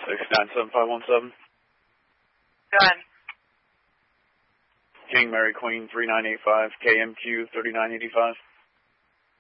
697-517. Go ahead. King Mary Queen 3985, KMQ 3985.